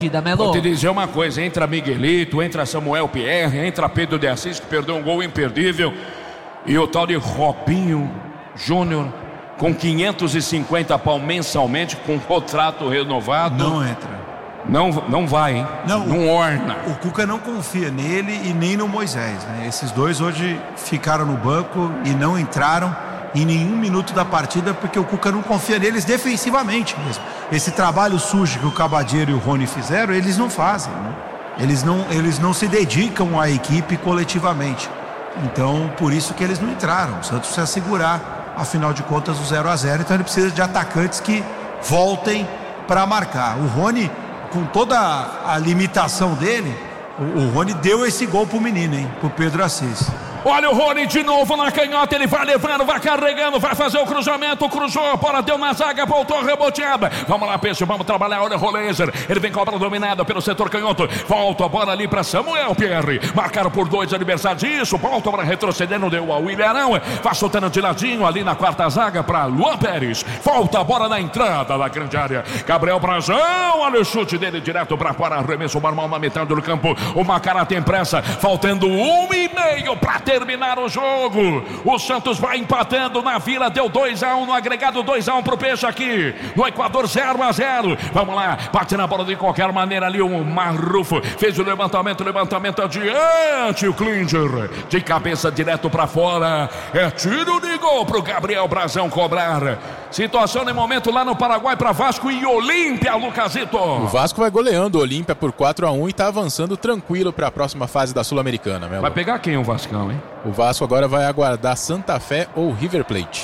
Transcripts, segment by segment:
Vou te dizer uma coisa, entra Miguelito, entra Samuel Pierre, entra Pedro de Assis, que perdeu um gol imperdível, e o tal de Robinho Júnior, com 550 pau mensalmente, com contrato renovado. Não entra. Não vai, hein? Não orna. O Cuca não confia nele e nem no Moisés, né? Esses dois hoje ficaram no banco e não entraram em nenhum minuto da partida, porque o Cuca não confia neles defensivamente mesmo. Esse trabalho sujo que o Cabadeiro e o Rony fizeram, eles não fazem, né? Eles não se dedicam à equipe coletivamente. Então, por isso que eles não entraram. O Santos precisa segurar, afinal de contas, o 0-0. Então ele precisa de atacantes que voltem para marcar. O Rony, com toda a limitação dele, o Rony deu esse gol pro menino, hein? Pro Pedro Assis. Olha o Rony de novo na canhota, ele vai levando, vai carregando, vai fazer o cruzamento, cruzou, a bola deu na zaga, voltou reboteada. Vamos lá, Peixe, vamos trabalhar, olha o Rolezer, ele vem com a bola dominada pelo setor canhoto, volta a bola ali para Samuel Pierre, marcaram por 2 adversários, isso, volta para retroceder, não deu ao Ilharão, vai soltando de ladinho ali na quarta zaga para Luan Pérez, volta a bola na entrada da grande área, Gabriel Brazão, olha o chute dele direto para fora, arremesso normal na metade do campo, o Macará tem pressa, faltando 1,5 para terminar o jogo. O Santos vai empatando na Vila, deu 2-1 no agregado, 2-1 pro Peixe aqui no Equador, 0-0. Vamos lá, bate na bola de qualquer maneira ali o Marrufo, fez o levantamento adiante, o Klinger de cabeça direto para fora, é tiro de gol pro Gabriel Brazão cobrar. Situação de momento lá no Paraguai para Vasco e Olímpia, Lucasito. O Vasco vai goleando o Olímpia por 4-1 e tá avançando tranquilo para a próxima fase da Sul-Americana, Melo. Vai pegar quem o Vascão, hein? O Vasco agora vai aguardar Santa Fé ou River Plate.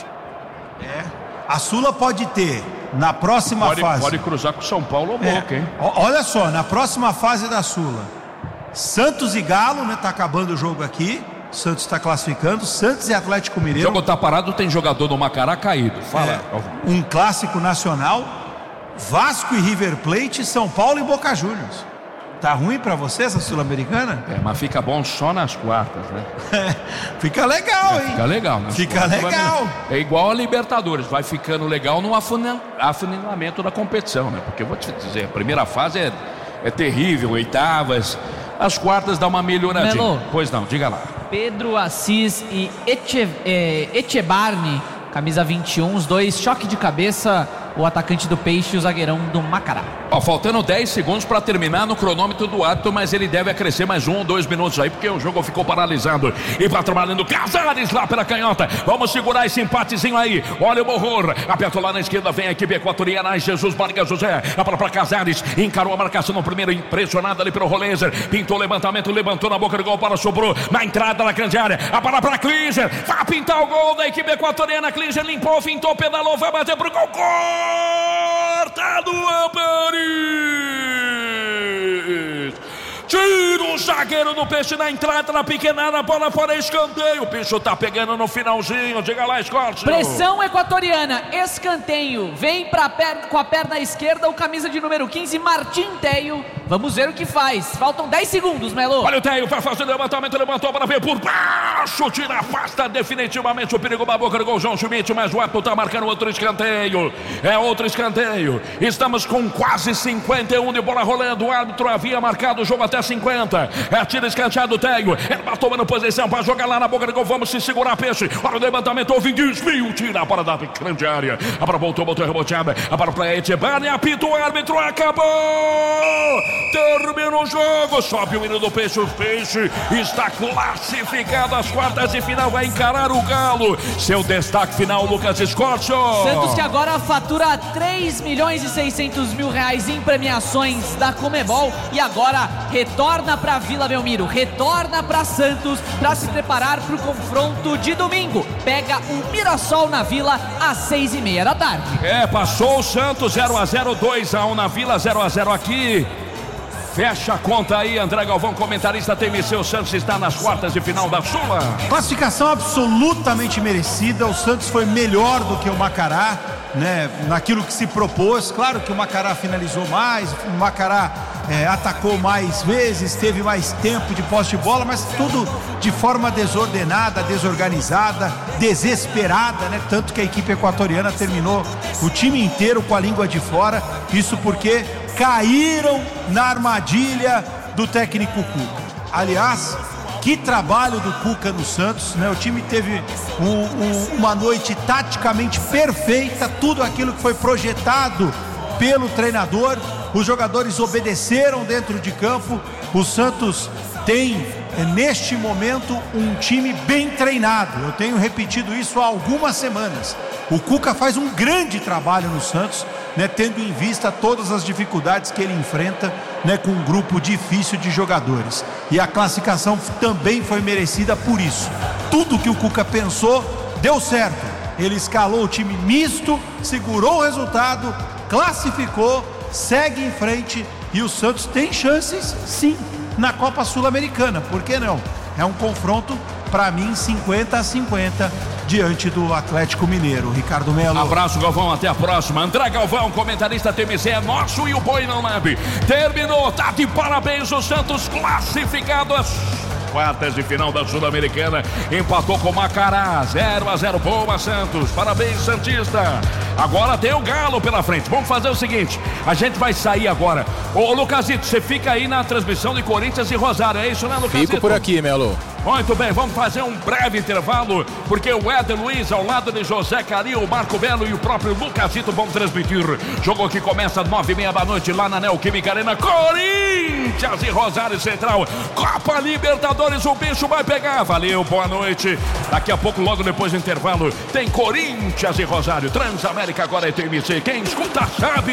A Sula pode ter na próxima fase. Pode cruzar com o São Paulo ou Boca, hein? Olha só, na próxima fase da Sula, Santos e Galo, né? Tá acabando o jogo aqui. Santos está classificando, Santos e Atlético Mineiro. O jogo tá parado, tem jogador do Macará caído. Fala. Um clássico nacional, Vasco e River Plate, São Paulo e Boca Juniors. Tá ruim pra vocês a Sul-Americana? Mas fica bom só nas quartas, né? Fica legal, hein? Fica legal, né? Fica legal. É igual a Libertadores, vai ficando legal no afunilamento da competição, né? Porque eu vou te dizer, a primeira fase é terrível, oitavas, as quartas dá uma melhoradinha. Melo. Pois não, diga lá. Pedro Assis e Echebarne, camisa 21, os dois, choque de cabeça, o atacante do Peixe e o zagueirão do Macará. Faltando 10 segundos para terminar no cronômetro do árbitro, mas ele deve acrescer mais 1 ou 2 minutos aí, porque o jogo ficou paralisado. E vai trabalhando Casares lá pela canhota. Vamos segurar esse empatezinho aí. Olha o Morro, aperta lá na esquerda, vem a equipe equatoriana. Jesus Barriga José, a bola para Casares, encarou a marcação no primeiro, impressionado ali pelo Rolezer. Pintou o levantamento, levantou na boca do gol, a bola sobrou na entrada da grande área. A bola para Klinger, vai pintar o gol da equipe equatoriana. Klinger limpou, fintou, pedalou, vai bater pro gol. Cortado a Paris. Tira o zagueiro do Peixe na entrada, na pequenada, bola fora, escanteio. O bicho tá pegando no finalzinho. Diga lá, Scott. Pressão equatoriana, escanteio. Vem com a perna esquerda o camisa de número 15, Martim Teio. Vamos ver o que faz. Faltam 10 segundos, Melo. Olha o Teio, vai fazer o levantamento, levantou para ver por baixo. Tira, afasta definitivamente o perigo da boca do gol. João Schmidt, mas o árbitro tá marcando outro escanteio. É outro escanteio. Estamos com quase 51 de bola rolando. O árbitro havia marcado o jogo até 50. É tiro escanteado, Teio. Ele vai tomando posição para jogar lá na boca do gol. Vamos se segurar, Peixe. Olha o levantamento, houve desvio. Tira a bola da grande área. A bola voltou reboteada. A bola para Echebarne. Apita o árbitro. Acabou. Termina o jogo. Sobe o hino do Peixe. O Peixe está classificado às quartas de final. Vai encarar o Galo. Seu destaque final, Lucas Scott. Santos que agora fatura 3.600.000 reais em premiações da Comebol. E agora retorna para Vila Belmiro, retorna para Santos para se preparar para o confronto de domingo. Pega o Mirassol na Vila às 6:30 da tarde. Passou o Santos 0-0, 2-1 na Vila, 0-0 aqui. Fecha a conta aí, André Galvão, comentarista TMC. O Santos está nas quartas de final da Sula. Classificação absolutamente merecida. O Santos foi melhor do que o Macará, né, naquilo que se propôs. Claro que o Macará finalizou mais, o Macará atacou mais vezes, teve mais tempo de posse de bola, mas tudo de forma desordenada, desorganizada, desesperada, né? Tanto que a equipe equatoriana terminou o time inteiro com a língua de fora. Isso porque caíram na armadilha do técnico Cuca. Aliás, que trabalho do Cuca no Santos, né? O time teve uma noite taticamente perfeita, tudo aquilo que foi projetado pelo treinador, os jogadores obedeceram dentro de campo. O Santos tem, neste momento, um time bem treinado. Eu tenho repetido isso há algumas semanas. O Cuca faz um grande trabalho no Santos, né, tendo em vista todas as dificuldades que ele enfrenta, né, com um grupo difícil de jogadores. E a classificação também foi merecida por isso. Tudo que o Cuca pensou deu certo. Ele escalou o time misto, segurou o resultado, classificou, segue em frente e o Santos tem chances, sim, na Copa Sul-Americana. Por que não? É um confronto, para mim, 50-50 diante do Atlético Mineiro. Ricardo Melo. Abraço, Galvão, até a próxima. André Galvão, comentarista TMC, é nosso e o Boi não leve. Terminou, tá de parabéns, o Santos classificado às quartas de final da Sul-Americana, empatou com o Macará, 0-0, boa Santos, parabéns Santista. Agora tem o Galo pela frente. Vamos fazer o seguinte, a gente vai sair agora. Ô Lucasito, você fica aí na transmissão de Corinthians e Rosário, é isso, né, Lucasito? Fico por aqui, Melo. Muito bem, vamos fazer um breve intervalo, porque o Éder Luiz, ao lado de José Caril, o Marco Belo e o próprio Lucasito vão transmitir. Jogo que começa às 9h30 da noite lá na Neoquímica Arena. Corinthians e Rosário Central. Copa Libertadores, o bicho vai pegar. Valeu, boa noite. Daqui a pouco, logo depois do intervalo, tem Corinthians e Rosário. Transamérica agora é TMC. Quem escuta sabe.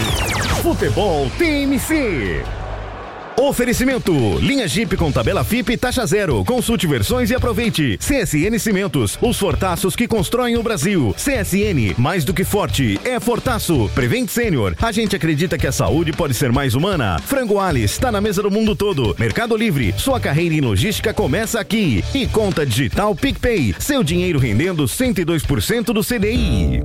Futebol TMC. Oferecimento, linha Jeep com tabela FIP taxa zero. Consulte versões e aproveite. CSN Cimentos, os fortaços que constroem o Brasil. CSN, mais do que forte, é fortaço. Prevent Sênior, a gente acredita que a saúde pode ser mais humana. Frango Alice, está na mesa do mundo todo. Mercado Livre, sua carreira em logística começa aqui. E conta digital PicPay, seu dinheiro rendendo 102% do CDI.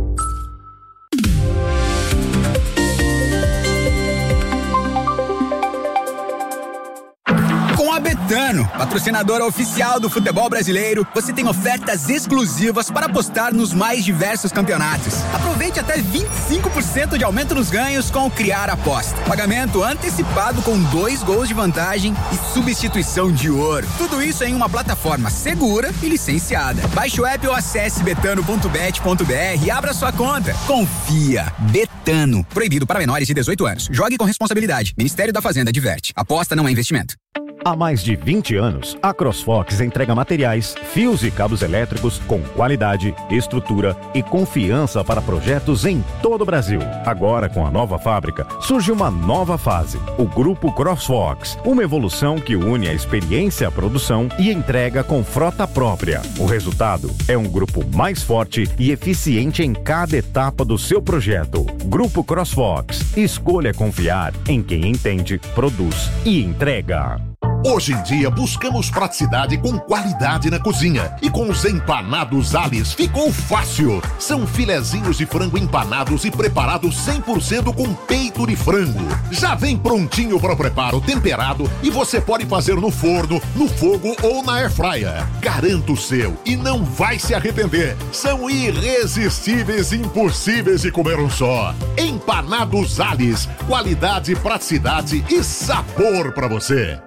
Betano, patrocinadora oficial do futebol brasileiro, você tem ofertas exclusivas para apostar nos mais diversos campeonatos. Aproveite até 25% de aumento nos ganhos com o Criar Aposta. Pagamento antecipado com 2 gols de vantagem e substituição de ouro. Tudo isso em uma plataforma segura e licenciada. Baixe o app ou acesse betano.bet.br e abra sua conta. Confia. Betano. Proibido para menores de 18 anos. Jogue com responsabilidade. Ministério da Fazenda adverte. Aposta não é investimento. Há mais de 20 anos, a CrossFox entrega materiais, fios e cabos elétricos com qualidade, estrutura e confiança para projetos em todo o Brasil. Agora, com a nova fábrica, surge uma nova fase, o Grupo CrossFox, uma evolução que une a experiência à produção e entrega com frota própria. O resultado é um grupo mais forte e eficiente em cada etapa do seu projeto. Grupo CrossFox, escolha confiar em quem entende, produz e entrega. Hoje em dia buscamos praticidade com qualidade na cozinha. E com os empanados Alice ficou fácil. São filezinhos de frango empanados e preparados 100% com peito de frango. Já vem prontinho para o preparo, temperado, e você pode fazer no forno, no fogo ou na airfryer. Garanta o seu e não vai se arrepender. São irresistíveis e impossíveis de comer um só. Empanados Alice, qualidade, praticidade e sabor para você.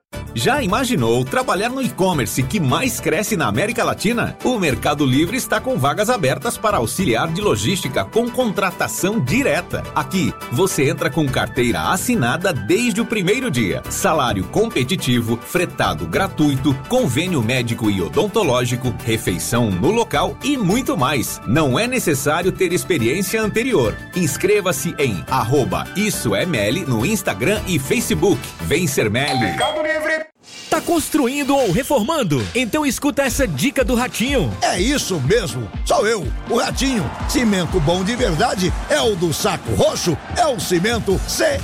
Já imaginou trabalhar no e-commerce que mais cresce na América Latina? O Mercado Livre está com vagas abertas para auxiliar de logística com contratação direta. Aqui, você entra com carteira assinada desde o primeiro dia. Salário competitivo, fretado gratuito, convênio médico e odontológico, refeição no local e muito mais. Não é necessário ter experiência anterior. Inscreva-se em @issoemeli no Instagram e Facebook. Vem ser Meli. Mercado Livre. Tá construindo ou reformando? Então escuta essa dica do Ratinho. É isso mesmo, sou eu, o Ratinho. Cimento bom de verdade é o do Saco Roxo, é o cimento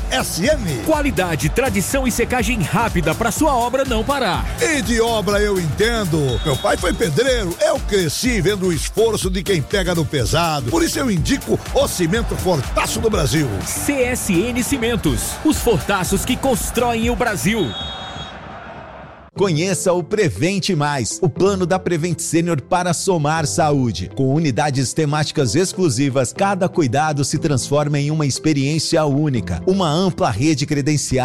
CSN. Qualidade, tradição e secagem rápida para sua obra não parar. E de obra eu entendo. Meu pai foi pedreiro, eu cresci vendo o esforço de quem pega no pesado. Por isso eu indico o cimento Fortaço do Brasil. CSN Cimentos, os fortaços que constroem o Brasil. Conheça o Prevente Mais, o plano da Prevent Senior para somar saúde. Com unidades temáticas exclusivas, cada cuidado se transforma em uma experiência única. Uma ampla rede credenciada